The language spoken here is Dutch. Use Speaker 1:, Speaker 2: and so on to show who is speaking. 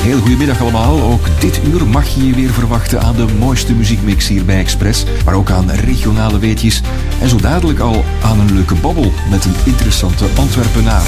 Speaker 1: Heel goedemiddag allemaal. Ook dit uur mag je je weer verwachten aan de mooiste muziekmix hier bij Express. Maar ook aan regionale weetjes. En zo dadelijk al aan een leuke babbel met een interessante Antwerpenaar.